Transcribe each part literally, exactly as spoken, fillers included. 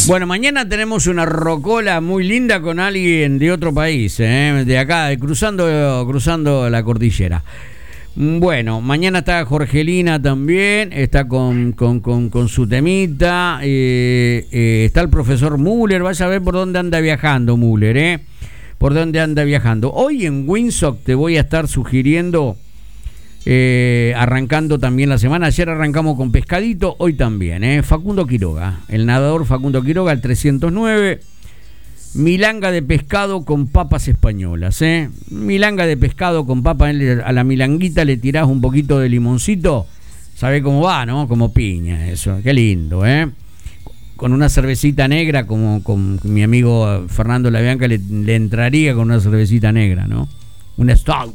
Bueno, mañana tenemos una rocola muy linda con alguien de otro país, ¿eh? De acá, de cruzando, cruzando la cordillera. Bueno, mañana está Jorgelina también, está con, con, con, con su temita, eh, eh, está el profesor Müller, vaya a ver por dónde anda viajando Müller, ¿eh? Por dónde anda viajando. Hoy en Winsock te voy a estar sugiriendo, eh, arrancando también la semana, ayer arrancamos con pescadito, hoy también, ¿eh? Facundo Quiroga, el nadador Facundo Quiroga, el trescientos nueve. Milanga de pescado con papas españolas, ¿eh? Milanga de pescado con papas, a la milanguita le tirás un poquito de limoncito, ¿sabe cómo va, no? Como piña, eso, qué lindo, ¿eh? Con una cervecita negra, como con mi amigo Fernando Labianca le, le entraría con una cervecita negra, ¿no? Una stout.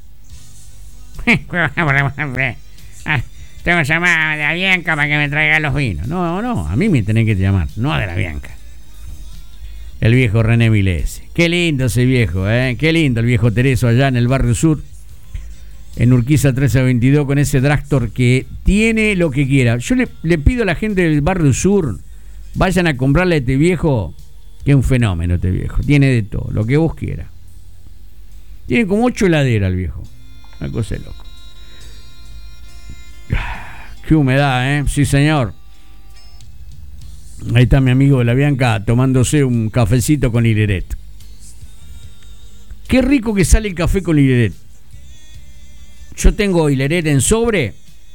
Tengo que llamar a la Bianca para que me traiga los vinos. No, no, a mí me tenés que llamar, no a de la Bianca. El viejo René Vilese. Qué lindo ese viejo, ¿eh? Qué lindo el viejo Tereso allá en el barrio sur, en Urquiza trece veintidós, con ese Dragtor que tiene lo que quiera. Yo le, le pido a la gente del barrio sur, vayan a comprarle a este viejo, que es un fenómeno este viejo. Tiene de todo, lo que vos quieras. Tiene como ocho heladeras el viejo. Una cosa de loco. Qué humedad, ¿eh? Sí, señor. Ahí está mi amigo de la Bianca tomándose un cafecito con Ileret. Qué rico que sale el café con Ileret. Yo tengo Ileret en sobre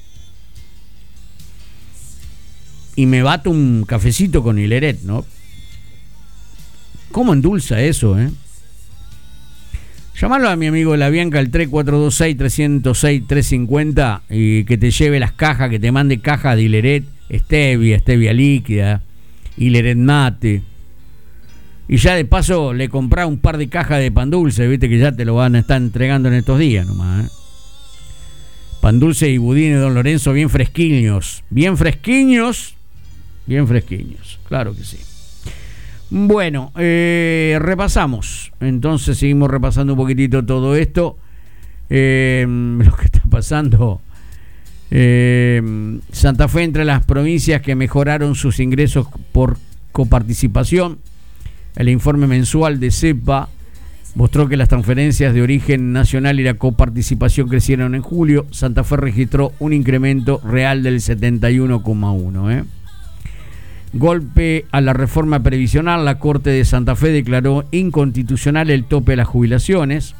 y me bato un cafecito con Ileret, ¿no? ¿Cómo endulza eso, eh? Llamalo a mi amigo de la Bianca al tres cuatro dos seis, tres cero seis, tres cinco cero y que te lleve las cajas, que te mande cajas de Ileret, stevia, stevia líquida, Ileret mate. Y ya de paso le comprá un par de cajas de pan dulce, viste que ya te lo van a estar entregando en estos días nomás, ¿eh? Pan dulce y budines Don Lorenzo bien fresquiños, bien fresquiños, bien fresquiños, claro que sí. Bueno, eh, repasamos, entonces seguimos repasando un poquitito todo esto, eh, lo que está pasando. Eh, Santa Fe entre las provincias que mejoraron sus ingresos por coparticipación. El informe mensual de CEPA mostró que las transferencias de origen nacional y la coparticipación crecieron en julio. Santa Fe registró un incremento real del setenta y uno coma uno. ¿eh? Golpe a la reforma previsional. La Corte de Santa Fe declaró inconstitucional el tope a las jubilaciones.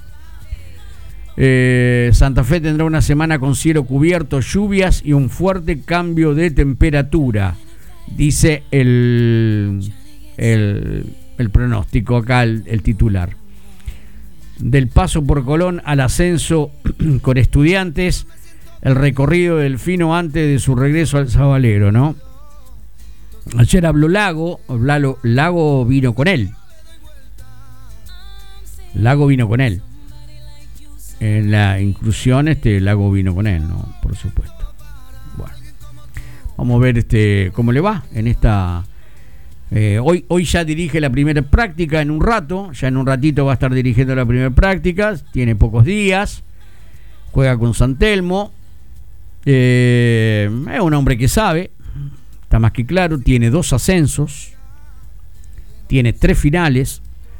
Eh, Santa Fe tendrá una semana con cielo cubierto, lluvias y un fuerte cambio de temperatura, dice el, el, el pronóstico acá, el, el titular. Del paso por Colón al ascenso con Estudiantes, el recorrido del Fino antes de su regreso al Sabalero, ¿no? Ayer habló Lago, Lago, Lago vino con él. Lago vino con él. En la inclusión, este Lago vino con él, ¿no? Por supuesto. Bueno, vamos a ver este cómo le va en esta. Eh, hoy, hoy ya dirige la primera práctica en un rato, ya en un ratito va a estar dirigiendo la primera práctica, tiene pocos días, juega con San Telmo, eh, es un hombre que sabe, está más que claro, tiene dos ascensos, tiene tres finales,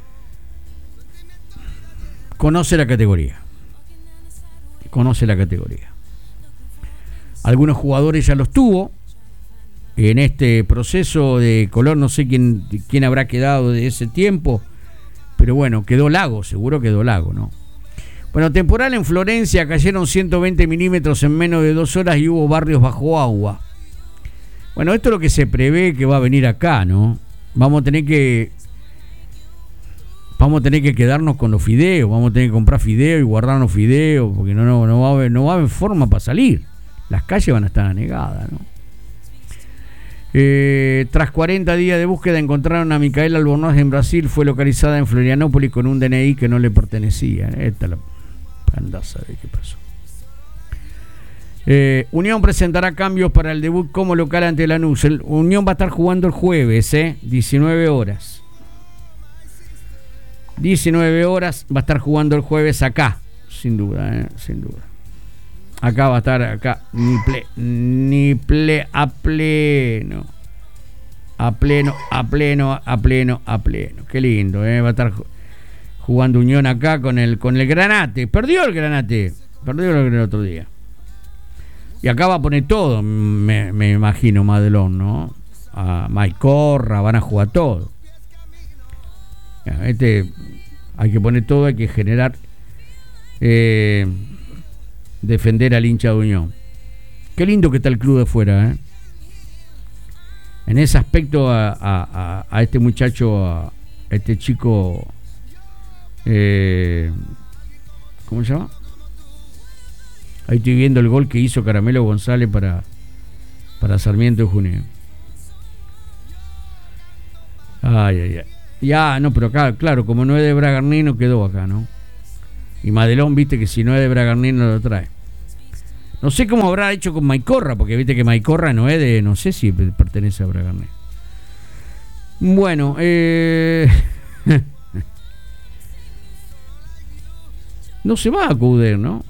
conoce la categoría. Conoce la categoría. Algunos jugadores ya los tuvo en este proceso de Colón, no sé quién, quién habrá quedado de ese tiempo, pero bueno, quedó Lago, seguro quedó Lago, ¿no? Bueno, temporal en Florencia, cayeron ciento veinte milímetros en menos de dos horas y hubo barrios bajo agua. Bueno, esto es lo que se prevé que va a venir acá, ¿no? Vamos a tener que Vamos a tener que quedarnos con los fideos, vamos a tener que comprar fideos y guardarnos fideos, porque no, no, no, va a haber, no va a haber forma para salir. Las calles van a estar anegadas, ¿no? Eh, tras cuarenta días de búsqueda encontraron a Micaela Albornoz en Brasil, fue localizada en Florianópolis con un D N I que no le pertenecía. Esta la anda a saber qué pasó. Eh, Unión presentará cambios para el debut como local ante Lanús. El Unión va a estar jugando el jueves, ¿eh? diecinueve horas. diecinueve horas va a estar jugando el jueves acá, sin duda, ¿eh? sin duda. Acá va a estar, acá, ni ple, ni ple, a pleno. a pleno, a pleno, a pleno, a pleno. Qué lindo, ¿eh? Va a estar jugando Unión acá con el, con el Granate. Perdió el Granate, perdió el otro día. Y acá va a poner todo, me, me imagino, Madelón, ¿no? A Maicorra, van a jugar todo. Este, hay que poner todo, hay que generar, eh, defender al hincha de Unión. Qué lindo que está el club de fuera, ¿eh? En ese aspecto a, a, a, a este muchacho, a, a este chico, eh, ¿cómo se llama? Ahí estoy viendo el gol que hizo Caramelo González para, para Sarmiento de Junín. Ay, ay, ay. Ya, no, pero acá, claro, como no es de Bragarni, no quedó acá, ¿no? Y Madelón, viste que si no es de Bragarni no lo trae. No sé cómo habrá hecho con Maicorra, porque viste que Maicorra no es de, no sé si pertenece a Bragarni. Bueno, eh... no se va a acudir, ¿no?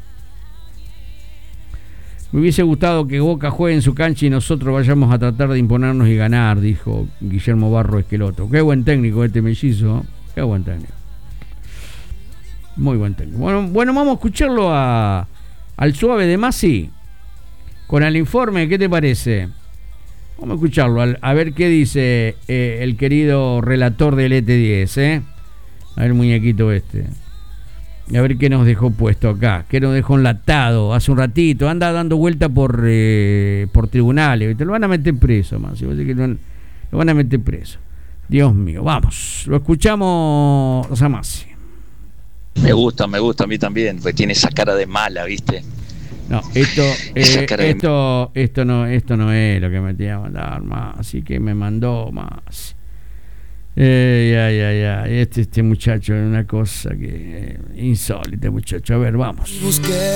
Me hubiese gustado que Boca juegue en su cancha y nosotros vayamos a tratar de imponernos y ganar, dijo Guillermo Barro Esqueloto. Qué buen técnico este mellizo, ¿eh? Qué buen técnico. Muy buen técnico. Bueno, bueno, vamos a escucharlo a, al suave de Masi con el informe. ¿Qué te parece? Vamos a escucharlo, a, a ver qué dice eh, el querido relator del E T diez, ¿eh? A ver el muñequito este. A ver qué nos dejó puesto acá, qué nos dejó enlatado hace un ratito. Anda dando vuelta por eh, por tribunales. Te lo van a meter preso, más. Lo van a meter preso. Dios mío, vamos. Lo escuchamos a Masi. Me gusta, me gusta a mí también, porque tiene esa cara de mala, ¿viste? No, esto eh, esto de... esto no esto no es lo que me tenía que mandar más, así que me mandó más. Eh, ya, ya, ya. Este, este muchacho es una cosa que eh, insólita, muchacho. A ver, vamos.